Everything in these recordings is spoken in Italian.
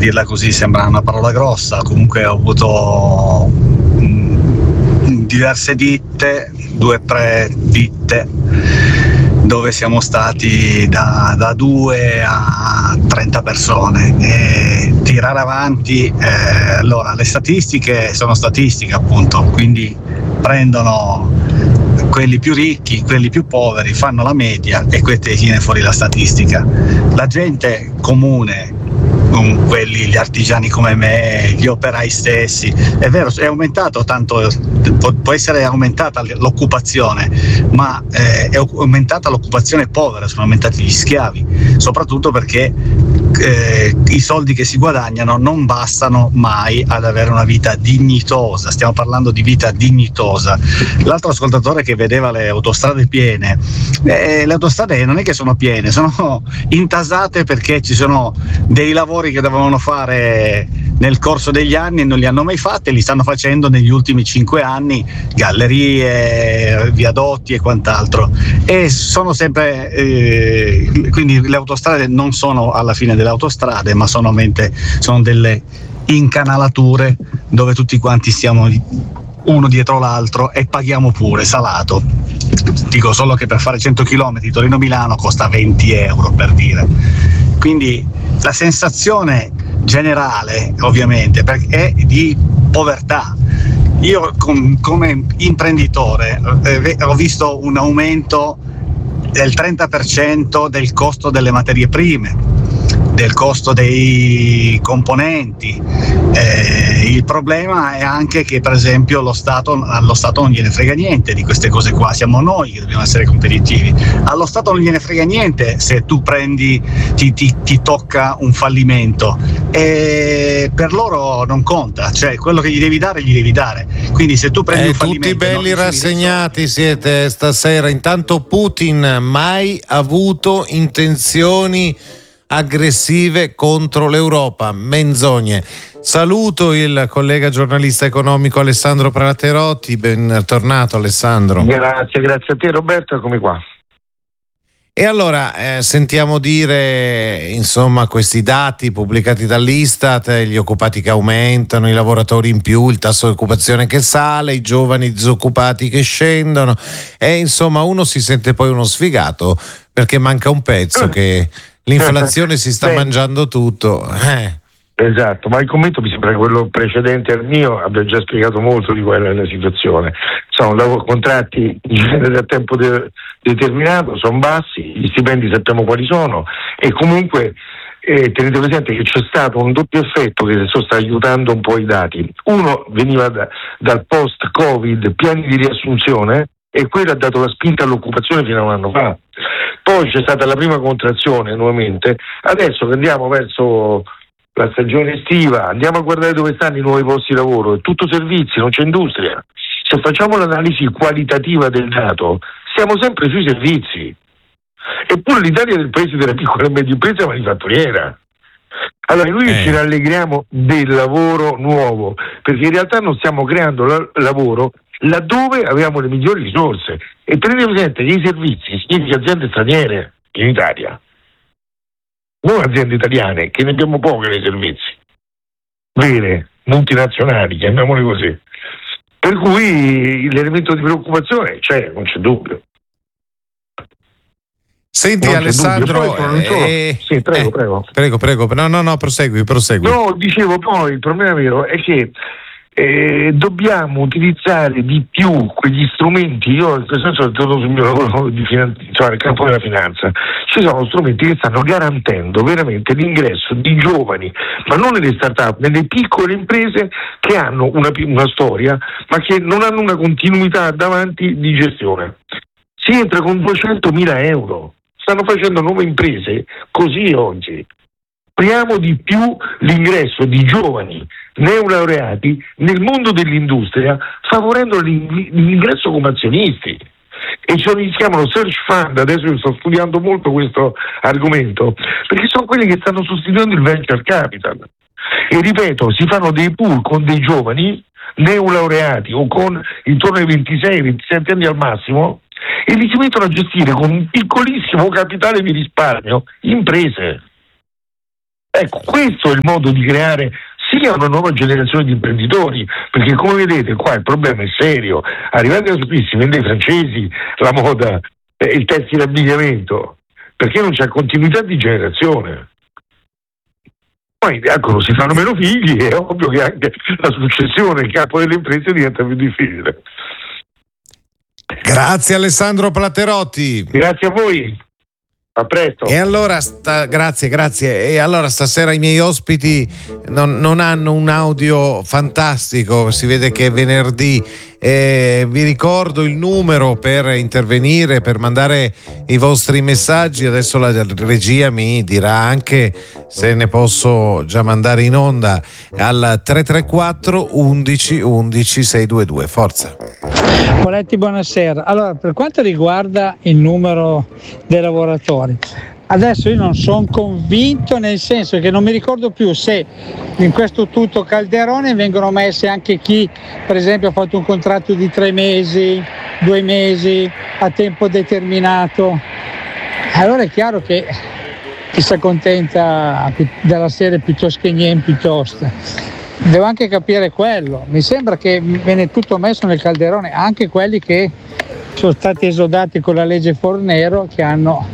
dirla così sembra una parola grossa, comunque ho avuto diverse ditte, 2 o 3 ditte dove siamo stati da 2 a 30 persone, e tirare avanti, allora le statistiche sono statistiche appunto, quindi prendono quelli più ricchi, quelli più poveri, fanno la media e questi viene fuori la statistica. La gente comune, quelli, gli artigiani come me, gli operai stessi, è vero, è aumentato tanto, può essere aumentata l'occupazione, ma è aumentata l'occupazione povera, sono aumentati gli schiavi, soprattutto perché i soldi che si guadagnano non bastano mai ad avere una vita dignitosa. Stiamo parlando di vita dignitosa. L'altro ascoltatore che vedeva le autostrade piene, le autostrade non è che sono piene, sono intasate perché ci sono dei lavori che dovevano fare nel corso degli anni e non li hanno mai fatti, li stanno facendo negli ultimi 5 anni, gallerie, viadotti e quant'altro, e sono sempre quindi le autostrade non sono alla fine delle autostrade, ma sono delle incanalature dove tutti quanti stiamo uno dietro l'altro e paghiamo pure salato. Dico solo che per fare 100 km Torino-Milano costa 20 euro, per dire. Quindi la sensazione generale ovviamente è di povertà. Io come imprenditore ho visto un aumento del 30% del costo delle materie prime, del costo dei componenti. Il problema è anche che, per esempio, allo Stato non gliene frega niente di queste cose qua, siamo noi che dobbiamo essere competitivi. Allo Stato non gliene frega niente se tu ti tocca un fallimento, e per loro non conta, cioè quello che gli devi dare. Quindi se tu prendi un fallimento, tutti belli rassegnati siete stasera. Intanto Putin mai avuto intenzioni aggressive contro l'Europa, menzogne. Saluto il collega giornalista economico Alessandro Praterotti, bentornato Alessandro. Grazie a te Roberto, eccomi qua. E allora sentiamo dire, insomma, questi dati pubblicati dall'Istat, gli occupati che aumentano, i lavoratori in più, il tasso di occupazione che sale, i giovani disoccupati che scendono, e insomma uno si sente poi uno sfigato perché manca un pezzo, che l'inflazione si sta mangiando tutto. Esatto, ma il commento mi sembra che quello precedente al mio abbia già spiegato molto di qual è la situazione. Sono contratti in genere a tempo determinato, sono bassi, gli stipendi sappiamo quali sono, e comunque tenete presente che c'è stato un doppio effetto che adesso sta aiutando un po' i dati. Uno veniva dal post-Covid, piani di riassunzione, e quello ha dato la spinta all'occupazione fino a un anno fa. Poi c'è stata la prima contrazione nuovamente, adesso che andiamo verso la stagione estiva, andiamo a guardare dove stanno i nuovi posti di lavoro, è tutto servizi, non c'è industria. Se facciamo l'analisi qualitativa del dato, siamo sempre sui servizi. Eppure l'Italia è il paese della piccola e media impresa manifatturiera. Allora noi ci rallegriamo del lavoro nuovo, perché in realtà non stiamo creando lavoro laddove avevamo le migliori risorse. E tenete presente che i servizi significa aziende straniere in Italia, non aziende italiane, che ne abbiamo poche nei servizi, vere, multinazionali, chiamiamole così. Per cui l'elemento di preoccupazione c'è, non c'è dubbio. Senti non Alessandro, sì, prego. No, prosegui. No, dicevo, poi il problema vero è che dobbiamo utilizzare di più quegli strumenti. Io in questo senso torno sul mio lavoro nel campo della finanza. Ci sono strumenti che stanno garantendo veramente l'ingresso di giovani, ma non nelle start-up, nelle piccole imprese che hanno una storia, ma che non hanno una continuità davanti di gestione. Si entra con 200.000 euro. Stanno facendo nuove imprese così oggi. Apriamo di più l'ingresso di giovani neolaureati nel mondo dell'industria, favorendo l'ingresso come azionisti. E si chiamano search fund. Adesso io sto studiando molto questo argomento, perché sono quelli che stanno sostituendo il venture capital. E ripeto, si fanno dei pool con dei giovani neolaureati o con intorno ai 26-27 anni al massimo, e li si mettono a gestire con un piccolissimo capitale di risparmio imprese. Ecco, questo è il modo di creare sia una nuova generazione di imprenditori, perché come vedete qua il problema è serio. Arrivati da qui si vende ai francesi la moda, il tessile abbigliamento, perché non c'è continuità di generazione. Poi ecco, si fanno meno figli, è ovvio che anche la successione, il capo delle imprese diventa più difficile. Grazie Alessandro Platerotti. Grazie a voi. A presto. E allora grazie. E allora stasera i miei ospiti non hanno un audio fantastico, si vede che è venerdì. Vi ricordo il numero per intervenire, per mandare i vostri messaggi. Adesso la regia mi dirà anche se ne posso già mandare in onda al 334 11 11 622. Forza. Poletti, buonasera. Allora, per quanto riguarda il numero dei lavoratori, adesso io non sono convinto, nel senso che non mi ricordo più se in questo tutto calderone vengono messi anche chi per esempio ha fatto un contratto di 3 mesi, 2 mesi a tempo determinato. Allora è chiaro che chi si accontenta della serie piuttosto che niente piuttosto. Devo anche capire quello, mi sembra che viene tutto messo nel calderone, anche quelli che sono stati esodati con la legge Fornero, che hanno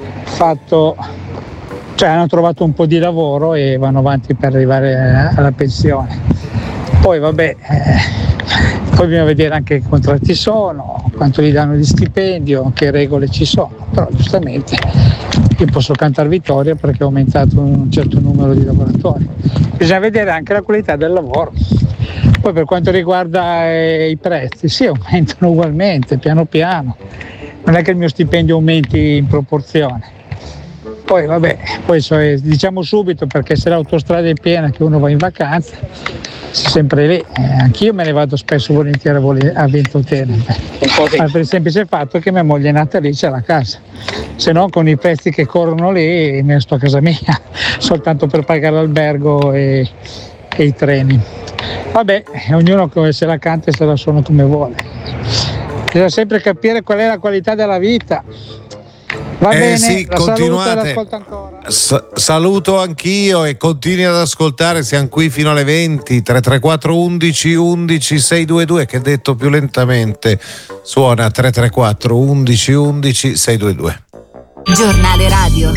trovato un po' di lavoro e vanno avanti per arrivare alla pensione. Poi vabbè, poi bisogna vedere anche che contratti sono, quanto gli danno di stipendio, che regole ci sono, però giustamente io posso cantare vittoria perché è aumentato un certo numero di lavoratori. Bisogna vedere anche la qualità del lavoro. Poi per quanto riguarda i prezzi, sì, aumentano ugualmente, piano piano. Non è che il mio stipendio aumenti in proporzione. Poi vabbè, diciamo subito, perché se l'autostrada è piena che uno va in vacanza, sei sempre lì. Anch'io me ne vado spesso volentieri a Ventotene, per il semplice fatto che mia moglie è nata lì, c'è la casa. Se no con i prezzi che corrono lì me ne sto a casa mia, soltanto per pagare l'albergo e i treni. Vabbè, ognuno se la canta e se la suona come vuole. Bisogna sempre capire qual è la qualità della vita. Va bene, sì, continuate. Saluto anch'io e continui ad ascoltare, siamo qui fino alle 20. 334 11 11 622, che detto più lentamente suona 334 11 11 622. Giornale radio.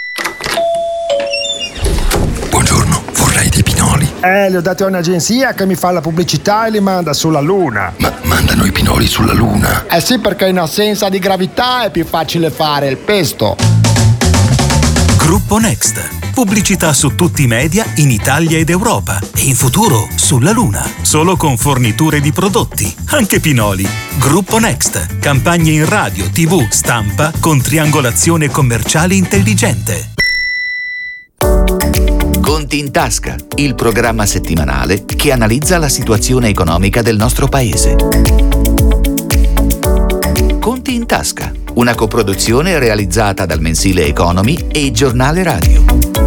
Buongiorno, vorrei dei pinoli. Li ho dati a un'agenzia che mi fa la pubblicità e li manda sulla Luna. Ma mandano i pinoli sulla Luna? Sì, perché in assenza di gravità è più facile fare il pesto. Gruppo Next. Pubblicità su tutti i media in Italia ed Europa e in futuro sulla Luna. Solo con forniture di prodotti, anche pinoli. Gruppo Next. Campagne in radio, TV, stampa con triangolazione commerciale intelligente. Conti in tasca, il programma settimanale che analizza la situazione economica del nostro paese. Conti in tasca, una coproduzione realizzata dal mensile Economy e il giornale radio.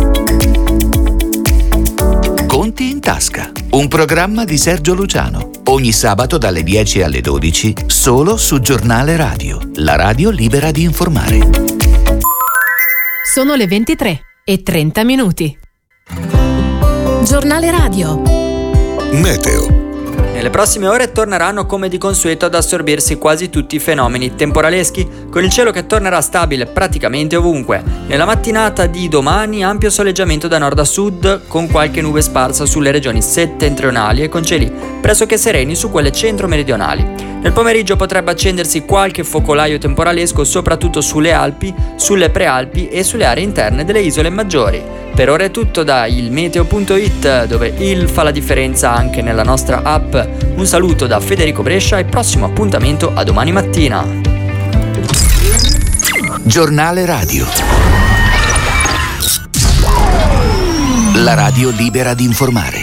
Conti in tasca, un programma di Sergio Luciano, ogni sabato dalle 10 alle 12, solo su Giornale Radio, la radio libera di informare. Sono le 23:30. Giornale radio. Meteo. Nelle prossime ore torneranno come di consueto ad assorbirsi quasi tutti i fenomeni temporaleschi, con il cielo che tornerà stabile praticamente ovunque. Nella mattinata di domani ampio soleggiamento da nord a sud, con qualche nube sparsa sulle regioni settentrionali e con cieli pressoché sereni su quelle centro-meridionali. Nel pomeriggio potrebbe accendersi qualche focolaio temporalesco soprattutto sulle Alpi, sulle Prealpi e sulle aree interne delle isole maggiori. Per ora è tutto da ilmeteo.it, dove il fa la differenza anche nella nostra app. Un saluto da Federico Brescia e prossimo appuntamento a domani mattina. Giornale radio. La radio libera di informare.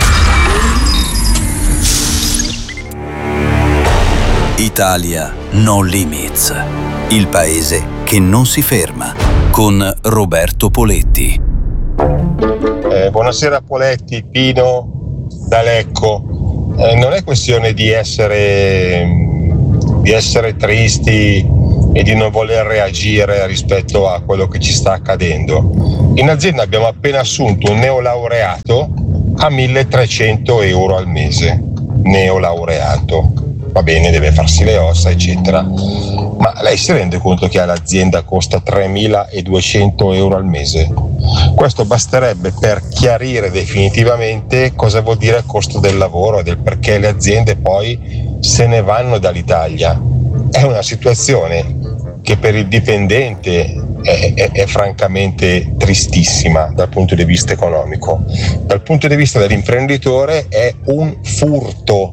Italia No Limits. Il paese che non si ferma. Con Roberto Poletti. Buonasera Poletti, Pino da Lecco. Non è questione di essere tristi e di non voler reagire rispetto a quello che ci sta accadendo. In azienda abbiamo appena assunto un neolaureato a 1.300 euro al mese, neolaureato, va bene, deve farsi le ossa eccetera, ma lei si rende conto che all'azienda costa 3.200 euro al mese? Questo basterebbe per chiarire definitivamente cosa vuol dire costo del lavoro e del perché le aziende poi se ne vanno dall'Italia. È una situazione che per il dipendente è francamente tristissima dal punto di vista economico. Dal punto di vista dell'imprenditore è un furto.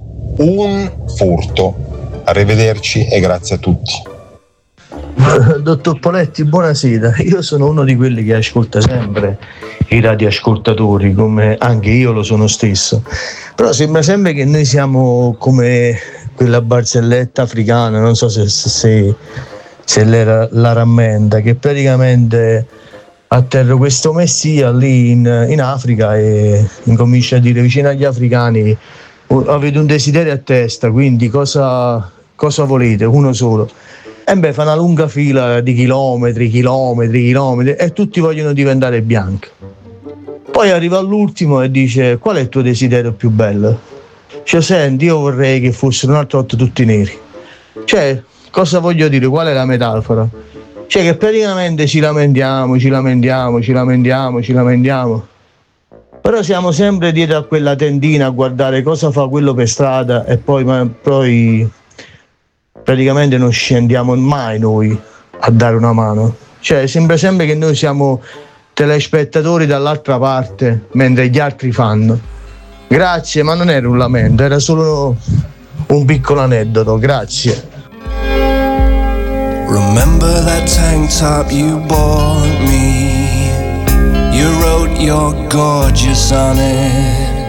Arrivederci e grazie a tutti. Dottor Poletti, buonasera. Io sono uno di quelli che ascolta sempre i radioascoltatori, come anche io lo sono stesso, però sembra sempre che noi siamo come quella barzelletta africana, non so se lei la rammenta, che praticamente atterra questo messia lì in Africa e incomincia a dire vicino agli africani: avete un desiderio a testa, quindi cosa volete? Uno solo. E beh, fa una lunga fila di chilometri e tutti vogliono diventare bianchi. Poi arriva all'ultimo e dice: qual è il tuo desiderio più bello? Cioè, senti, io vorrei che fossero un'altra volta tutti neri. Cioè, cosa voglio dire? Qual è la metafora? Cioè che praticamente ci lamentiamo, però siamo sempre dietro a quella tendina a guardare cosa fa quello per strada e poi praticamente non scendiamo mai noi a dare una mano. Cioè sembra sempre che noi siamo telespettatori dall'altra parte mentre gli altri fanno. Grazie, ma non era un lamento, era solo un piccolo aneddoto, grazie. Remember that tank top you bought me? You wrote you're gorgeous on it.